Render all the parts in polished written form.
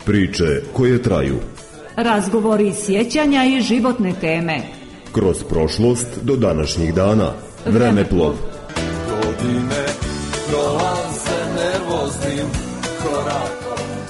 Priče koje traju. Razgovori, sjećanja i životne teme. Kroz prošlost do današnjih dana. Vremeplov. Godine prolaze nervoznim korakom.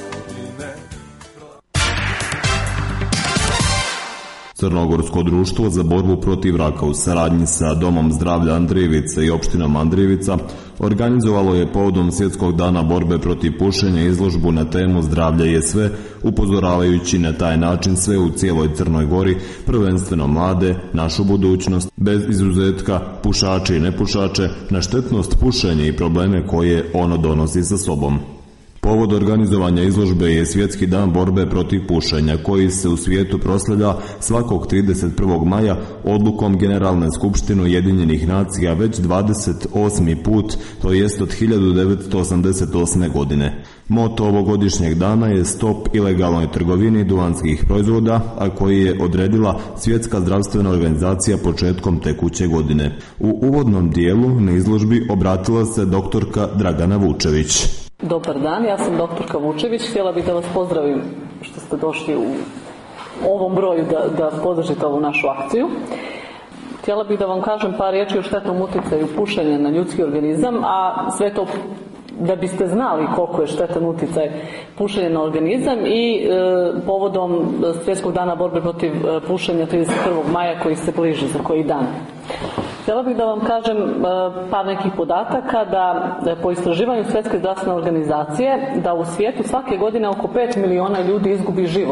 Crnogorsko društvo za borbu protiv raka u saradnji sa Domom zdravlja Andrijevica i opštinom Andrijevica organizovalo je povodom Svjetskog dana borbe protiv pušenja izložbu na temu Zdravlje je sve, upozoravajući na taj način sve u cijeloj Crnoj Gori, prvenstveno mlade, našu budućnost, bez izuzetka, pušače i nepušače, na štetnost pušenja i probleme koje ono donosi sa sobom. Povod organizovanja izložbe je Svjetski dan borbe protiv pušenja, koji se u svijetu proslavlja svakog 31. maja odlukom Generalne skupštine Ujedinjenih nacija već 28. put, to jest od 1988. godine. Moto ovogodišnjeg dana je Stop ilegalnoj trgovini duvanskih proizvoda, a koji je odredila Svjetska zdravstvena organizacija početkom tekuće godine. U uvodnom dijelu na izložbi obratila se doktorka Dragana Vučević. Dobar dan, ja sam doktorka Vučević. Htjela bih da vas pozdravim što ste došli u ovom broju da podržite ovu našu akciju. Htjela bih da vam kažem par riječi o štetnom utjecaju pušenja na ljudski organizam, a sve to da biste znali koliko je štetan utjecaj pušenja na organizam i povodom Svjetskog dana borbe protiv pušenja 31. maja koji se bliži za koji dan. Htjela bih da vam kažem par nekih podataka da po istraživanju Svjetske zdravstvene organizacije da u svijetu svake godine oko 5 miliona ljudi izgubi život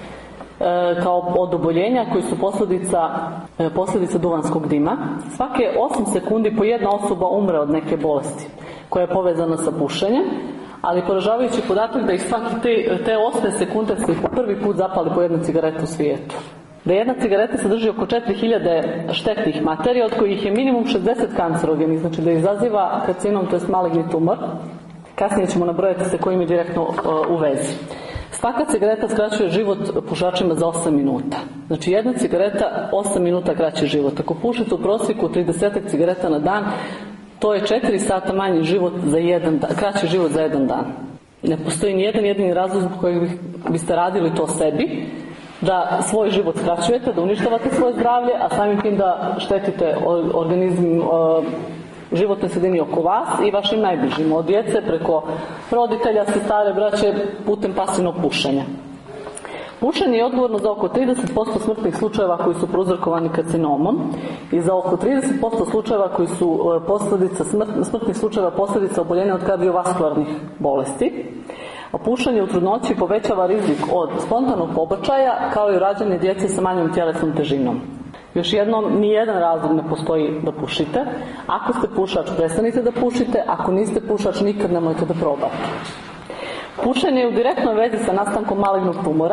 kao od oboljenja koji su posljedica duvanskog dima. Svake 8 sekundi po jedna osoba umre od neke bolesti koja je povezana sa pušenjem, ali poražavajući podatak da ih svaki te 8 sekunde se po prvi put zapali po jednu cigaretu u svijetu. Da jedna cigareta sadrži oko 4000 štetnih materija, od kojih je minimum 60 kancerogenih, znači da izaziva karcinom, to je maligni tumor. Kasnije ćemo nabrojati sa kojim je direktno u vezi. Svaka cigareta skraćuje život pušačima za 8 minuta. Znači jedna cigareta 8 minuta kraći život. Ako pušite u prosjeku 30 cigareta na dan, to je 4 sata manji život za jedan dan, kraći život za jedan dan. Ne postoji nijedan jedini razlog zbog kojeg biste radili to sebi, da svoj život skraćujete, da uništavate svoje zdravlje, a samim tim da štetite organizmu, životnoj sredini oko vas i vašim najbližim, od djece preko roditelja, sestara, braće, putem pasivnog pušenja. Pušenje je odgovorno za oko 30% smrtnih slučajeva koji su prouzrokovani karcinomom i za oko 30% slučajeva koji su smrtnih slučajeva posljedica oboljenja od kardiovaskularnih bolesti. A pušenje u trudnoći povećava rizik od spontanog pobačaja kao i rađanje djece sa manjom tjelesnom težinom. Još jednom, nijedan razlog ne postoji da pušite. Ako ste pušač, prestanite da pušite. Ako niste pušač, nikad nemojte da probate. Pušenje je u direktnoj vezi sa nastankom malignog tumora,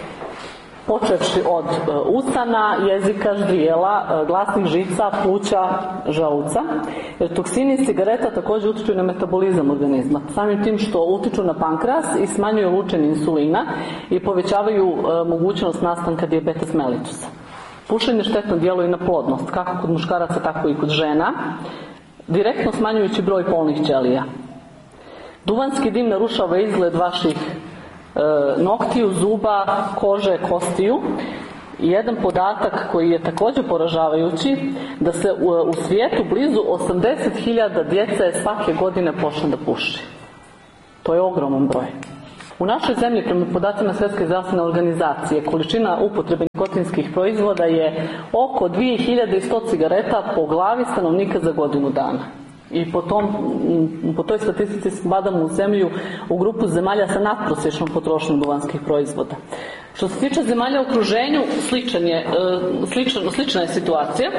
počevši od usana, jezika, ždrijela, glasnih žica, pluća, želuca. Jer toksini iz cigareta također utiču na metabolizam organizma, samim tim što utiču na pankreas i smanjuju lučenje insulina i povećavaju mogućnost nastanka dijabetes mellitusa. Pušenje štetno djeluje na plodnost, kako kod muškaraca, tako i kod žena, direktno smanjujući broj polnih ćelija. Duvanski dim narušava izgled vaših noktiju, zuba, kože, kostiju. I jedan podatak koji je također poražavajući, da se u svijetu blizu 80.000 djece svake godine počne da puši. To je ogroman broj. U našoj zemlji, prema podacima Svjetske zdravstvene organizacije, količina upotrebe nikotinskih proizvoda je oko 2100 cigareta po glavi stanovnika za godinu dana. I po toj statistici spadamo u zemlju u grupu zemalja sa nadprosječnom potrošnjom duvanskih proizvoda. Što se tiče zemalja u okruženju, slična je situacija.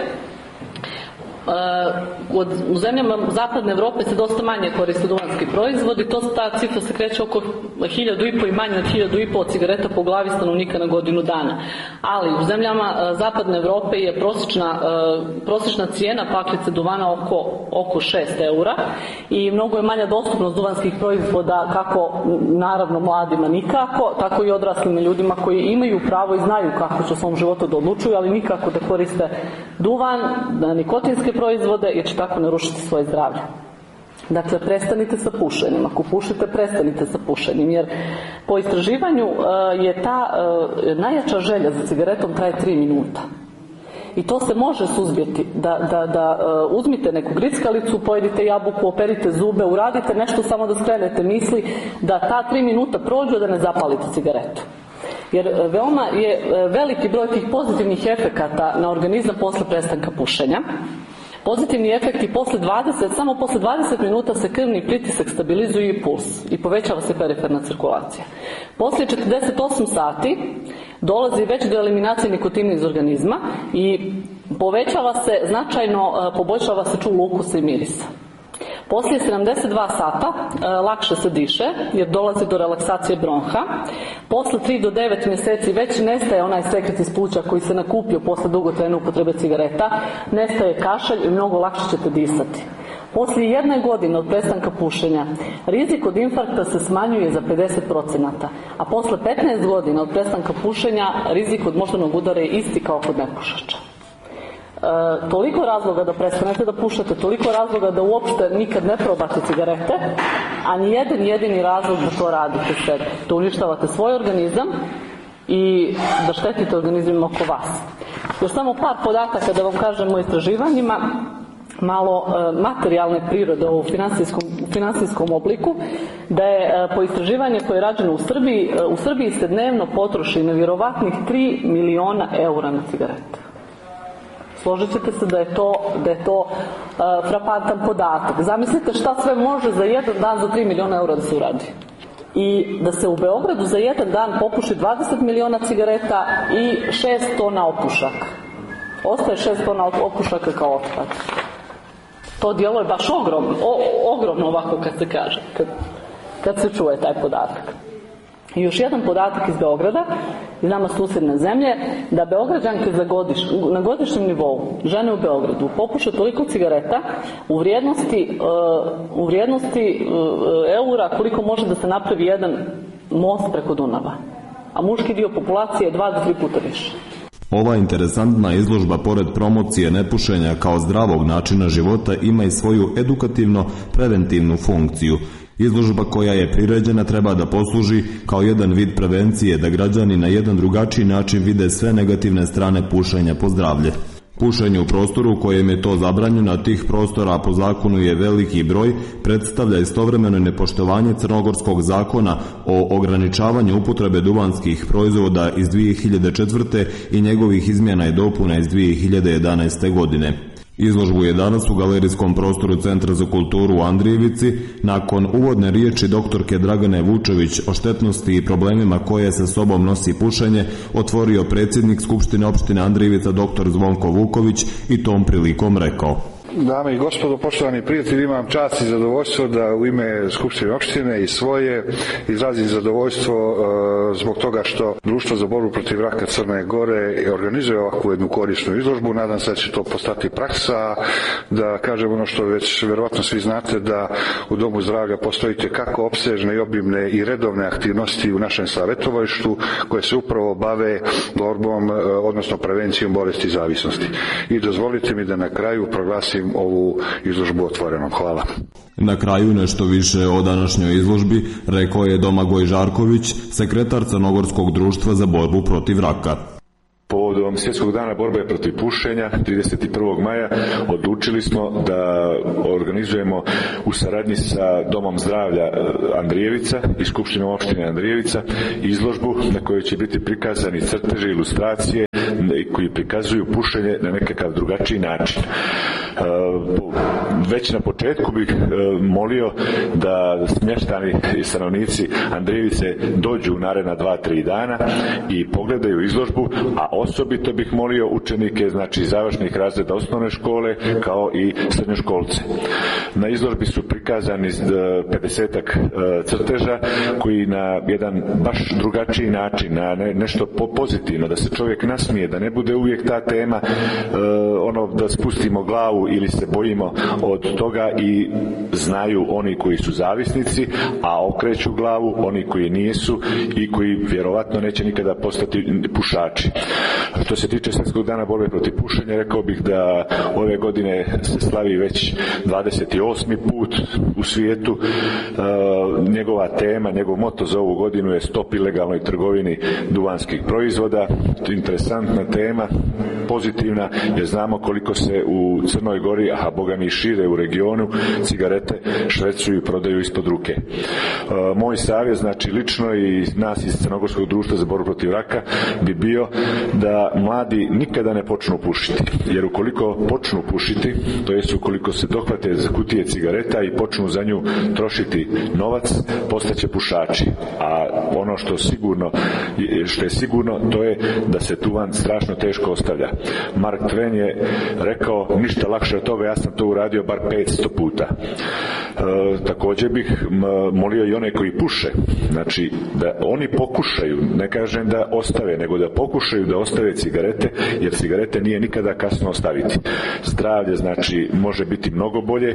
U zemljama zapadne Europe se dosta manje koriste duvanski proizvodi, ta cifra se kreće oko 1.500 i manje od 1.500 cigareta po glavi stanovnika na godinu dana. Ali u zemljama zapadne Europe je prosječna cijena paklice duvana oko 6 eura i mnogo je manja dostupnost duvanskih proizvoda, kako naravno mladima nikako, tako i odraslim ljudima koji imaju pravo i znaju kako će u svom životu da odlučuju, ali nikako da koriste duvan, nikotinske proizvode, jer će tako narušiti svoje zdravlje. Dakle, prestanite sa pušenjem. Ako pušite, prestanite sa pušenjem. Jer po istraživanju je ta najjača želja za cigaretom traje 3 minuta. I to se može suzbiti. Da uzmite neku grickalicu, pojedite jabuku, operite zube, uradite nešto samo da skrenete misli, da ta 3 minuta prođu, da ne zapalite cigaretu. Jer veoma je veliki broj tih pozitivnih efekata na organizam posle prestanka pušenja. Pozitivni efekti samo posle 20 minuta se krvni pritisak stabilizuje i puls i povećava se periferna cirkulacija. Poslije 48 sati dolazi već do eliminacije nikotina iz organizma i povećava se značajno, poboljšava se čul ukusa i mirisa. Poslije 72 sata lakše se diše jer dolazi do relaksacije bronha. Posle 3 do 9 mjeseci već nestaje onaj sekret iz pluća koji se nakupio posle dugotrajne upotrebe cigareta, nestaje kašalj i mnogo lakše ćete disati. Poslije 1 godine od prestanka pušenja rizik od infarkta se smanjuje za 50%, a posle 15 godina od prestanka pušenja rizik od moždanog udara je isti kao kod nepušača. Toliko razloga da prestanete da pušete, toliko razloga da uopšte nikad ne probate cigarete, a ni jedan jedini razlog da to radite sebi. Da uništavate svoj organizam i da štetite organizmima oko vas. Još samo par podataka da vam kažem o istraživanjima, malo materijalne prirode u finansijskom obliku, da je po istraživanju koje je rađeno u Srbiji se dnevno potroši nevjerovatnih 3 miliona eura na cigarete. Složit ćete se da je to frapantan podatak. Zamislite šta sve može za jedan dan za 3 miliona eura da se uradi. I da se u Beogradu za jedan dan popuši 20 miliona cigareta i 6 tona opušaka. Ostaje 6 tona opušaka kao otpad. To djeluje baš ogromno ovako kad se kaže, kad se čuje taj podatak. I još jedan podatak iz Beograda, iz nama susjedne zemlje, da Beograđanke na godišnjem nivou, žene u Beogradu, popuše toliko cigareta u vrijednosti eura koliko može da se napravi jedan most preko Dunava. A muški dio populacije je 2 do 3 puta više. Ova interesantna izložba, pored promocije nepušenja kao zdravog načina života, ima i svoju edukativno-preventivnu funkciju. Izložba koja je priređena treba da posluži kao jedan vid prevencije, da građani na jedan drugačiji način vide sve negativne strane pušenja po zdravlje. Pušenje u prostoru u kojem je to zabranjeno, a tih prostora po zakonu je veliki broj, predstavlja istovremeno nepoštovanje crnogorskog zakona o ograničavanju upotrebe duvanskih proizvoda iz 2004. i njegovih izmjena i dopuna iz 2011. godine. Izložbu je danas u galerijskom prostoru Centra za kulturu u Andrijevici, nakon uvodne riječi doktorke Dragane Vučević o štetnosti i problemima koje sa sobom nosi pušenje, otvorio predsjednik Skupštine opštine Andrijevica dr. Zvonko Vuković i tom prilikom rekao: Dame i gospodo, poštovani prijatelji, imam čast i zadovoljstvo da u ime Skupštine opštine i svoje izrazim zadovoljstvo zbog toga što Društvo za borbu protiv raka Crne Gore organizuje ovakvu jednu korisnu izložbu. Nadam se da će to postati praksa, da kažem ono što već verovatno svi znate, da u Domu zdravlja postoji kako opsežne i obimne i redovne aktivnosti u našem savjetovalištu koje se upravo bave borbom, odnosno prevencijom bolesti zavisnosti. I dozvolite mi da na kraju proglasim ovu izložbu otvorenom. Hvala. Na kraju nešto više o današnjoj izložbi rekao je Domagoj Žarković, sekretar Crnogorskog društva za borbu protiv raka. Povodom Svjetskog dana borbe protiv pušenja 31. maja odlučili smo da organizujemo u saradnji sa Domom zdravlja Andrijevica i Skupštinom opštine Andrijevica izložbu na kojoj će biti prikazani crteži, ilustracije koji prikazuju pušenje na nekakav drugačiji način. Već na početku bih molio da smještani i stanovnici Andrijevice dođu u naredna 2-3 dana i pogledaju izložbu, a osobito bih molio učenike, znači završnih razreda osnovne škole kao i srednjoškolce. Na izložbi su prikazani 50-ak crteža koji na jedan baš drugačiji način, na nešto pozitivno, da se čovjek nasmije, da ne bude uvijek ta tema ono da spustimo glavu ili se bojimo od toga i znaju oni koji su zavisnici, a okreću glavu oni koji nisu i koji vjerovatno neće nikada postati pušači. Što se tiče Svjetskog dana borbe protiv pušenja, rekao bih da ove godine se slavi već 28. put u svijetu. Njegova tema, njegov moto za ovu godinu je stop ilegalnoj trgovini duvanskih proizvoda. Interesantna tema, pozitivna, jer znamo koliko se u Crnoj Gori, a boga mi šire u regionu, cigarete švercuju i prodaju ispod ruke. Moj savjet, znači lično i nas iz Crnogorskog društva za borbu protiv raka, bi bio da mladi nikada ne počnu pušiti, jer ukoliko počnu pušiti, to jest ukoliko se dohvate za kutije cigareta i počnu za nju trošiti novac, postaće pušači. A ono što je sigurno, to je da se duvan strašno teško ostavlja. Mark Twain je rekao, ništa lakše od toga, ja sam to uradio bar 500 puta. Također bih molio i one koji puše, znači da oni pokušaju, ne kažem da ostave, nego da pokušaju da ostave cigarete, jer cigarete nije nikada kasno ostaviti. Zdravlje, znači, može biti mnogo bolje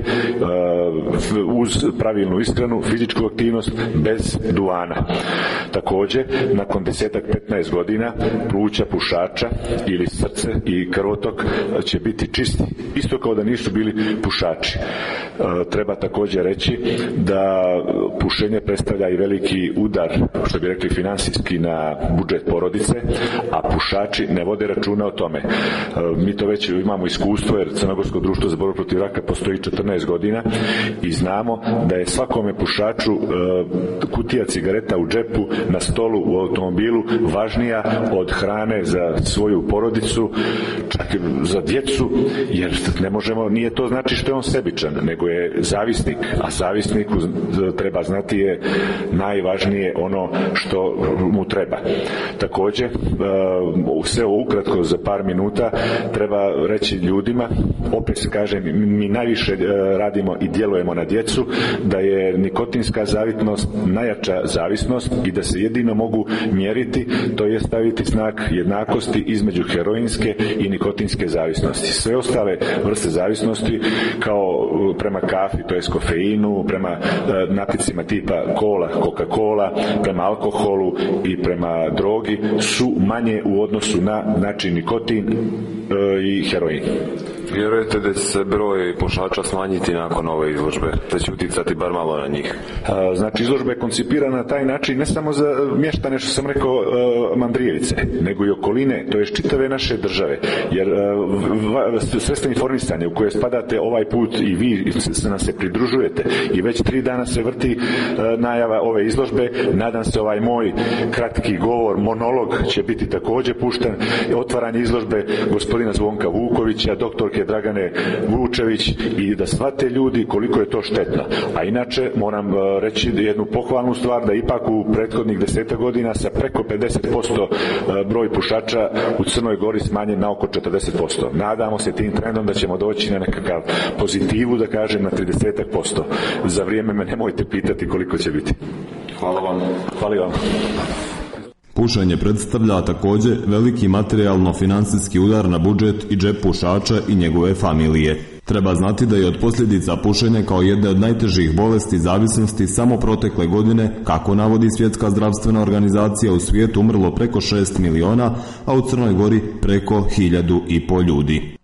uz pravilnu ishranu, fizičku aktivnost, bez duvana. Također, nakon 10-15 godina pluća pušača ili srce i krvotok će biti čisti, isto kao da nisu bili pušači. Treba također reći da pušenje predstavlja i veliki udar, što bi rekli financijski, na budžet porodice, a pušači ne vode računa o tome. Mi to već imamo iskustvo, jer Crnogorsko društvo za borbu protiv raka postoji 14 godina i znamo da je svakome pušaču kutija cigareta u džepu, na stolu, u automobilu važnija od hrane za svoju porodicu, čak i za djecu, jer ne možemo, nije to znači što je on sebičan, nego je zavisnik, a zavisniku treba znati je najvažnije ono što mu treba. Također, sve ovo ukratko za par minuta treba reći ljudima, opet se kaže, mi najviše radimo i djelujemo na djecu, da je nikotinska zavisnost najjača zavisnost i da se jedino mogu mjeriti, to je staviti znak jednakosti između heroinske i nikotinske zavisnosti. Sve ostale vrste zavisnosti, kao prema kafi, to je kofeinu, prema napicima tipa kola, Coca-Cola, prema alkoholu i prema drogi, su manje u odnosu na, znači, nikotin i heroin. Vjerujete da će se broj pušača smanjiti nakon ove izložbe, da će utjecati bar malo na njih? Znači, izložba je koncipirana na taj način ne samo za mještane, što sam rekao, Mandrijevice, nego i okoline, to je čitave naše države, jer sredstva informisanja u koje spadate ovaj put i vi nam se pridružujete i već 3 dana se vrti najava ove izložbe. Nadam se ovaj moj kratki govor, monolog će biti također pušten. Otvaranje izložbe gospodina Zvonka Vukovića, doktorke Dragane Vučević, i da shvate ljudi koliko je to štetno. A inače moram reći jednu pohvalnu stvar, da ipak u prethodnih 10 godina sa preko 50% broj pušača u Crnoj Gori smanjen na oko 40%. Nadamo se tim trendom da ćemo doći na nekakav pozitivu, da kažem, na 30%. Za vrijeme me nemojte pitati koliko će biti. Hvala vam. Hvala vam. Pušenje predstavlja također veliki materijalno-financijski udar na budžet i džep pušača i njegove familije. Treba znati da je od posljedica pušenja kao jedne od najtežih bolesti zavisnosti samo protekle godine, kako navodi Svjetska zdravstvena organizacija, u svijetu umrlo preko 6 miliona, a u Crnoj Gori preko 1.500 ljudi.